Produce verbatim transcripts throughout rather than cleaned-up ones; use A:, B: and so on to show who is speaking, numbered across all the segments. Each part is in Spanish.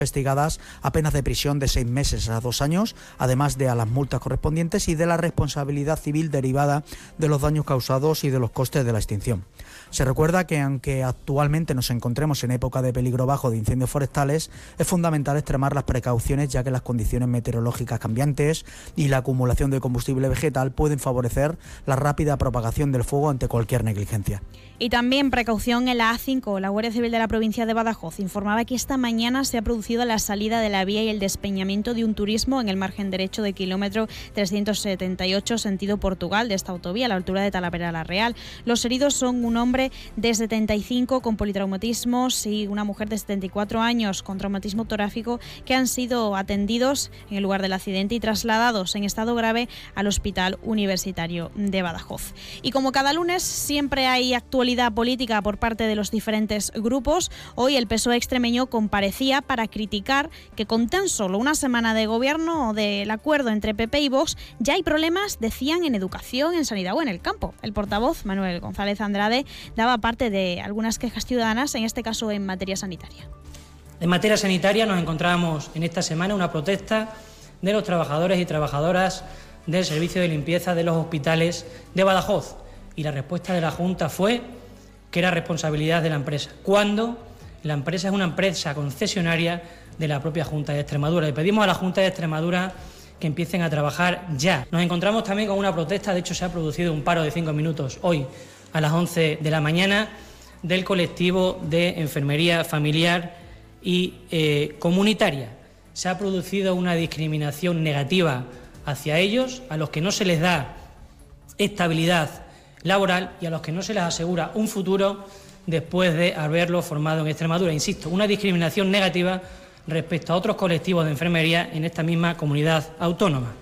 A: investigadas a penas de prisión de seis meses a dos años, además de a las multas correspondientes y de la responsabilidad civil derivada de los daños causados y de los costes de la extinción. Se recuerda que aunque actualmente nos encontremos en época de peligro bajo de incendios forestales, es fundamental extremar las precauciones, ya que las condiciones meteorológicas cambiantes y la acumulación de combustible vegetal pueden favorecer la rápida propagación del fuego ante cualquier negligencia.
B: Y también precaución en la A cinco. La Guardia Civil de la provincia de Badajoz informaba que esta mañana se ha producido la salida de la vía y el despeñamiento de un turismo en el margen derecho de kilómetro trescientos setenta y ocho sentido Portugal de esta autovía a la altura de Talavera la Real. Los heridos son un hombre de setenta y cinco con politraumatismos y una mujer de setenta y cuatro años con traumatismo torácico, que han sido atendidos en el lugar del accidente y trasladados en estado grave al Hospital Universitario de Badajoz. Y como cada lunes siempre hay actualidad política por parte de los diferentes grupos, hoy el P S O E extremeño comparecía para criticar que con tan solo una semana de gobierno del acuerdo entre P P y Vox ya hay problemas, decían, en educación, en sanidad o en el campo. El portavoz, Manuel González Andrade, daba parte de algunas quejas ciudadanas, en este caso en materia sanitaria.
C: En materia sanitaria nos encontrábamos en esta semana una protesta de los trabajadores y trabajadoras del servicio de limpieza de los hospitales de Badajoz, y la respuesta de la Junta fue que era responsabilidad de la empresa, cuando la empresa es una empresa concesionaria de la propia Junta de Extremadura. Le pedimos a la Junta de Extremadura que empiecen a trabajar ya. Nos encontramos también con una protesta, de hecho se ha producido un paro de cinco minutos hoy a las once de la mañana del colectivo de enfermería familiar y eh, comunitaria. Se ha producido una discriminación negativa hacia ellos, a los que no se les da estabilidad laboral y a los que no se les asegura un futuro después de haberlo formado en Extremadura. Insisto, una discriminación negativa respecto a otros colectivos de enfermería en esta misma comunidad autónoma.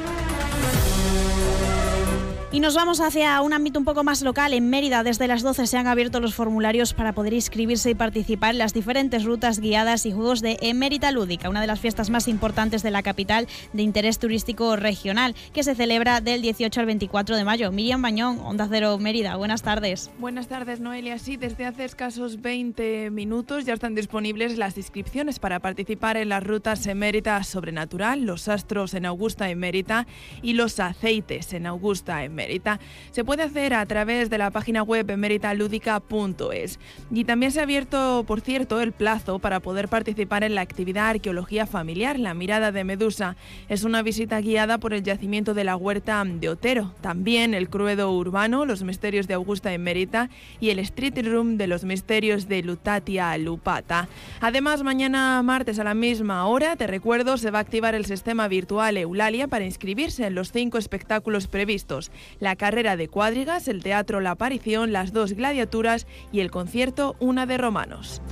B: Y nos vamos hacia un ámbito un poco más local. En Mérida, desde las doce se han abierto los formularios para poder inscribirse y participar en las diferentes rutas guiadas y juegos de Emérita Lúdica, una de las fiestas más importantes de la capital de interés turístico regional, que se celebra del dieciocho al veinticuatro de mayo. Miriam Bañón, Onda Cero Mérida, buenas tardes.
D: Buenas tardes, Noelia. Sí, desde hace escasos veinte minutos ya están disponibles las inscripciones para participar en las rutas Emérita Sobrenatural, los astros en Augusta Emérita y los aceites en Augusta Emérita. Se puede hacer a través de la página web emeritaludica punto es. Y también se ha abierto, por cierto, el plazo para poder participar en la actividad Arqueología Familiar, la Mirada de Medusa. Es una visita guiada por el yacimiento de la Huerta de Otero. También el Cruedo Urbano, los Misterios de Augusta Emérita y el Street Room de los Misterios de Lutatia Lupata. Además, mañana martes a la misma hora, te recuerdo, se va a activar el sistema virtual Eulalia para inscribirse en los cinco espectáculos previstos: la carrera de cuadrigas, el teatro La Aparición, las dos gladiaturas y el concierto Una de Romanos.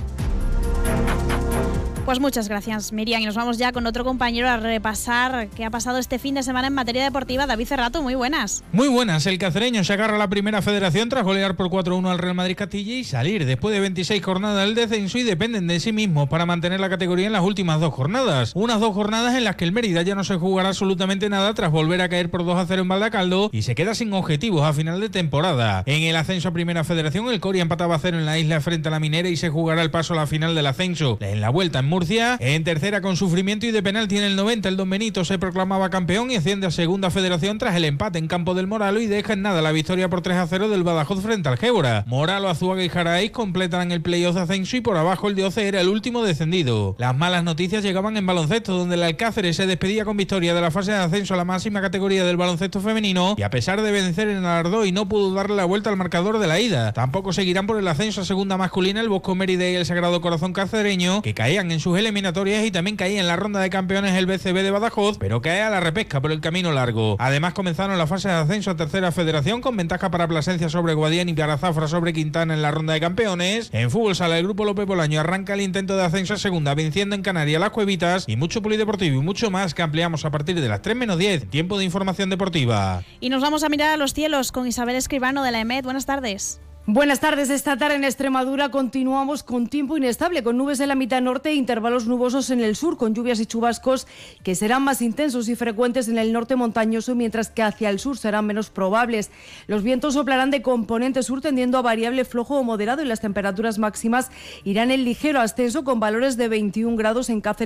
B: Pues muchas gracias, Miriam. Y nos vamos ya con otro compañero a repasar qué ha pasado este fin de semana en materia deportiva. David Cerrato, muy buenas.
E: Muy buenas. El cacereño se agarra a la primera federación tras golear por cuatro a uno al Real Madrid Castilla y salir después de veintiséis jornadas del descenso, y dependen de sí mismos para mantener la categoría en las últimas dos jornadas. Unas dos jornadas en las que el Mérida ya no se jugará absolutamente nada tras volver a caer por dos a cero en Valdacaldo y se queda sin objetivos a final de temporada. En el ascenso a primera federación, el Coria empataba a cero en la isla frente a la Minera y se jugará el paso a la final del ascenso. En la vuelta en Murcia, en tercera con sufrimiento y de penalti en el noventa, el Don Benito se proclamaba campeón y asciende a segunda federación tras el empate en campo del Moralo y deja en nada la victoria por tres a cero del Badajoz frente al Gébora. Moralo, Azuaga y Jaraíz completan el playoff de ascenso y por abajo el de Oce era el último descendido. Las malas noticias llegaban en baloncesto, donde el Alcáceres se despedía con victoria de la fase de ascenso a la máxima categoría del baloncesto femenino y a pesar de vencer en Alardoy no pudo darle la vuelta al marcador de la ida. Tampoco seguirán por el ascenso a segunda masculina el Bosco Mérida y el Sagrado Corazón Cacereño, que caían en sus eliminatorias, y también caía en la ronda de campeones el B C B de Badajoz, pero cae a la repesca por el camino largo. Además comenzaron la fase de ascenso a tercera federación con ventaja para Plasencia sobre Guadiana y para Zafra sobre Quintana en la ronda de campeones. En fútbol sala el grupo López Bolaño arranca el intento de ascenso a segunda venciendo en Canarias las Cuevitas, y mucho polideportivo y mucho más que ampliamos a partir de las tres menos diez, tiempo de información deportiva.
B: Y nos vamos a mirar a los cielos con Isabel Escribano de la EMET. Buenas tardes.
F: Buenas tardes. Esta tarde en Extremadura continuamos con tiempo inestable, con nubes en la mitad norte e intervalos nubosos en el sur, con lluvias y chubascos que serán más intensos y frecuentes en el norte montañoso, mientras que hacia el sur serán menos probables. Los vientos soplarán de componente sur tendiendo a variable flojo o moderado y las temperaturas máximas irán en ligero ascenso con valores de veintiún grados en Cáceres